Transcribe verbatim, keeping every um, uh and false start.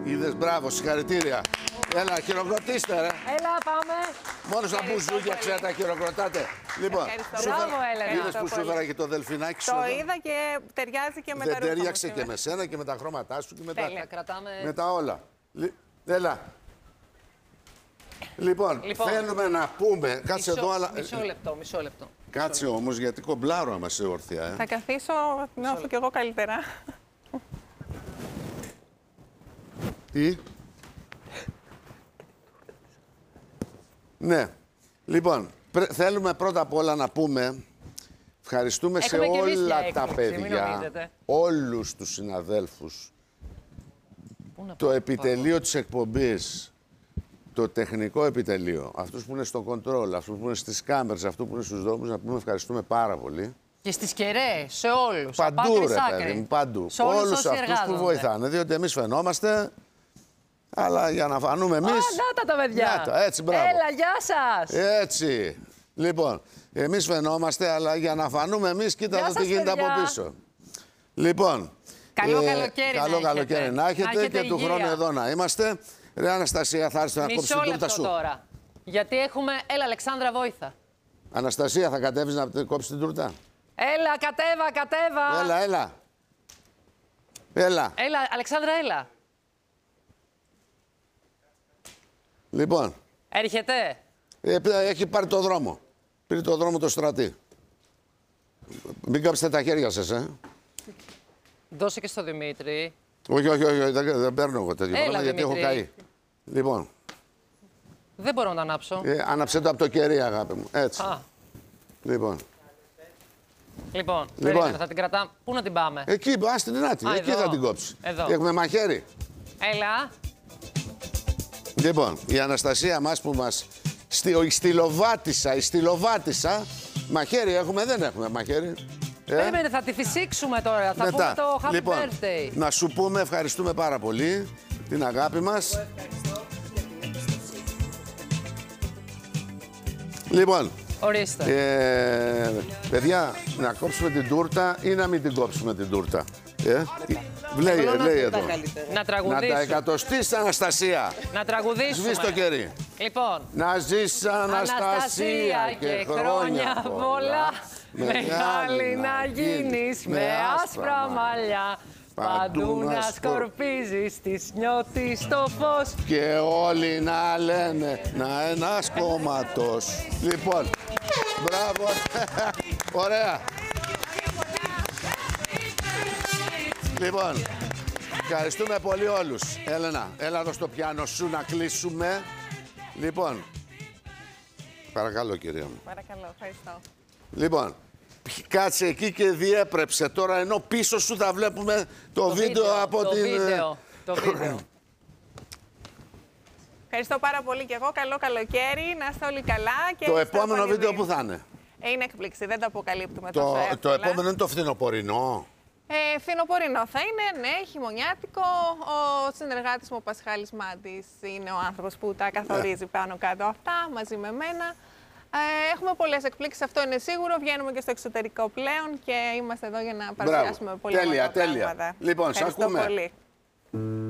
Είδες, μπράβο, συγχαρητήρια. Έλα, χειροκροτήστε, ρε. Έλα, πάμε. Μόνο στα μπουζούκια ξέρετε να χειροκροτάτε. Λοιπόν, Μπράβο, Έλενα. είδες που σου έφερα και το δελφινάκι σου. Το εδώ? είδα και ταιριάζει και με τα Δεν ρούχα τέριαξε μου και σήμερα. με σένα και με τα χρώματά σου και με τα, Τέλεια, κρατάμε. με τα όλα. Λι- Έλα. Λοιπόν, Λοιπόν, θέλουμε να πούμε. Κάτσε Μισό, εδώ, αλλά. μισό λεπτό, μισό λεπτό. Κάτσε όμως, γιατί κομπλάρω άμα είσαι όρθια. Ε. Θα καθίσω, νιώθω κι εγώ καλύτερα. Τι. Ναι. Λοιπόν, πρέ- θέλουμε πρώτα απ' όλα να πούμε ευχαριστούμε Έχουμε σε και εμείς μια όλα τα έκπληξη, μην παιδιά, νομίζετε. όλους τους συναδέλφους, Πού να το πάω, επιτελείο της εκπομπής, το τεχνικό επιτελείο, αυτούς που είναι στο κοντρόλ, αυτούς που είναι στις κάμερες, αυτούς που είναι στους δρόμους, να πούμε ευχαριστούμε πάρα πολύ. Και στις κεραίες, σε όλους. Παντού, από άκρη ρε σ' άκρη. παιδί μου, παντού. Σε όλους Όλους όσοι αυτούς που εργάζονται. βοηθάνε, διότι εμείς φαινόμαστε, αλλά για να φανούμε εμείς... Α, να τα τα παιδιά. Να τα, έτσι, μπράβο. Έλα, γεια σας. Έτσι. Λοιπόν, εμείς φαινόμαστε, αλλά για να φανούμε εμείς, κοίτα Γεια εδώ τι σας, γίνεται παιδιά. από πίσω. Λοιπόν, Καλό καλοκαίρι καλό να καλοκαίρι έχετε. να έχετε Να έχετε και του υγεία. χρόνου εδώ να είμαστε. Ρε Αναστασία, θα έρθει να κόψει Μισό την τούρτα λεπτό σου. τώρα. Γιατί έχουμε... Έλα, Αλεξάνδρα, βόηθα. Αναστασία, θα κατέβεις να κόψει την τούρτα. Έλα, κατέβα, κατέβα. Έλα, έλα. Έλα. Έλα, Αλεξάνδρα, έλα. Λοιπόν, Έρχεται. ε, έχει πάρει το δρόμο. Πήρε το δρόμο το στρατή. Μην κάψετε τα χέρια σας, ε. Δώσε και στο Δημήτρη. Όχι, όχι, όχι, δεν, δεν παίρνω εγώ τέτοιο Έλα, πράγμα γιατί έχω Δημήτρη. καεί. Λοιπόν, Δεν μπορώ να τα ανάψω. ε, άναψε το από το κερί, αγάπη μου. Έτσι. Α, Λοιπόν. λοιπόν, Λοιπόν. περίμενε, θα την κρατάμε. Πού να την πάμε. Εκεί, ας την άτη, Α, εκεί εδώ. θα την κόψει. Εδώ. Έχουμε μαχαίρι. Έλα. Λοιπόν, η Αναστασία μας που μας... Στη, η στυλοβάτισσα, η στυλοβάτισσα. Μαχαίρι έχουμε, δεν έχουμε μαχαίρι. Ε, Περίμενε, θα τη φυσήξουμε τώρα. Θα πούμε το happy λοιπόν, birthday. να σου πούμε ευχαριστούμε πάρα πολύ την αγάπη μας. Λοιπόν, Ορίστε. ε, παιδιά, να κόψουμε την τούρτα ή να μην την κόψουμε την τούρτα. Ε, λέει, Εγώ να- λέει εδώ. Να Να τα τραγουδήσουμε. εκατοστείς, Αναστασία. Να τραγουδήσουμε. Σβήσεις το κερί. Λοιπόν, Να ζεις Αναστασία και χρόνια πολλά, μεγάλη να γίνεις με άσπρα μαλλιά. Παντού να σκορπίζεις, της νιώτης το φως. και όλοι να λένε να ένας κόμματος. Λοιπόν, μπράβο. Ωραία. Λοιπόν, ευχαριστούμε πολύ όλους. Έλενα, έλα εδώ στο πιάνο σου να κλείσουμε. Λοιπόν, παρακαλώ κυρία μου. Παρακαλώ, ευχαριστώ. Λοιπόν, κάτσε εκεί και διέπρεψε τώρα, ενώ πίσω σου θα βλέπουμε το, βίντεο, από το την... Βίντεο, το βίντεο. Ευχαριστώ πάρα πολύ και εγώ. Καλό καλοκαίρι. Να είστε όλοι καλά. Και Το στο επόμενο επανειδή. βίντεο που θα είναι. Ε, Είναι εκπλήξη, δεν το αποκαλύπτουμε Το, τόσο το εύκολα. επόμενο είναι το φθινοπορεινό. Ε, φθινοπορεινό θα είναι, ναι, χειμωνιάτικο. Ο συνεργάτης μου, ο Πασχάλης Μάντης, είναι ο άνθρωπος που τα καθορίζει πάνω κάτω αυτά, μαζί με μένα. Ε, έχουμε πολλές εκπλήξεις, αυτό είναι σίγουρο. Βγαίνουμε και στο εξωτερικό πλέον και είμαστε εδώ για να παρουσιάσουμε πολύ Τέλεια, ωραία τέλεια. πράγματα. Λοιπόν, σε Ευχαριστώ ακούμε. πολύ.